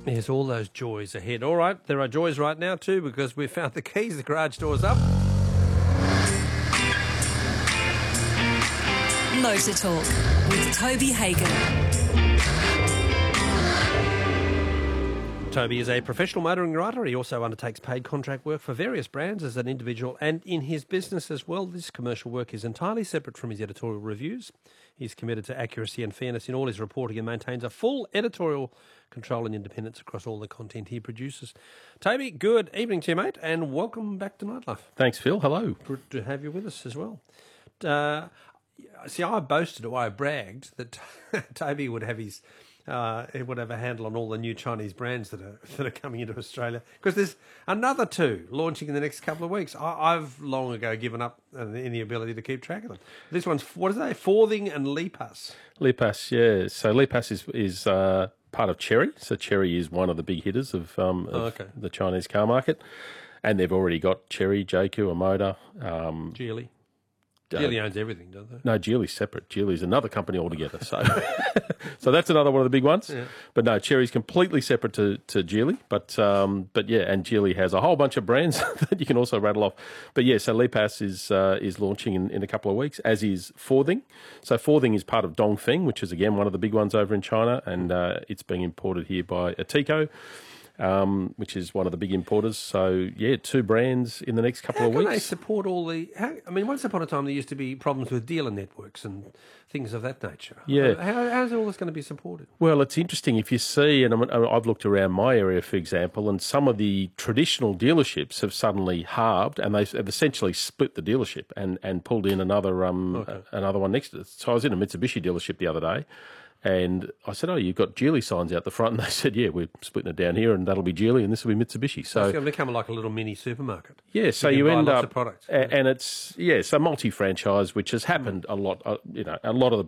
There's all those joys ahead. All right, there are joys right now too because we've found the keys. The garage door's up. Motor Talk with Toby Hagen. Toby is a professional motoring writer. He also undertakes paid contract work for various brands as an individual and in his business as well. This commercial work is entirely separate from his editorial reviews. He's committed to accuracy and fairness in all his reporting and maintains a full editorial control and independence across all the content he produces. Toby, good evening to you, mate, and welcome back to Nightlife. Thanks, Phil. Hello. Good to have you with us as well. See, I boasted or I bragged that Toby would have his... he would have a handle on all the new Chinese brands that are coming into Australia because there's another two launching in the next couple of weeks. I've long ago given up any ability to keep track of them. This one's, what is they? Forthing and Lipas. Lipas, yeah. So Lipas is part of Chery. So Chery is one of the big hitters of the Chinese car market. And they've already got Chery, Jayco, Omoda. Geely. Geely owns everything, don't they? No, Geely's separate. Geely's another company altogether. So so that's another one of the big ones. Yeah. But no, Chery's completely separate to Geely. But yeah, and Geely has a whole bunch of brands that you can also rattle off. But yeah, so Lipas is launching in a couple of weeks, as is Forthing. So Forthing is part of Dongfeng, which is, again, one of the big ones over in China, and it's being imported here by Ateco. Which is one of the big importers. So, yeah, two brands in the next couple of weeks. How can they support all the... once upon a time there used to be problems with dealer networks and things of that nature. Yeah. How's all this going to be supported? Well, it's interesting. If you see, and I've looked around my area, for example, and some of the traditional dealerships have suddenly halved and they've essentially split the dealership and pulled in another one next to it. So I was in a Mitsubishi dealership the other day. And I said, you've got Geely signs out the front. And they said, yeah, we're splitting it down here and that'll be Geely and this will be Mitsubishi. So it's going to become like a little mini supermarket. Yeah, so you end up... Of products. And it's, so multi-franchise, which has happened a lot. A lot of the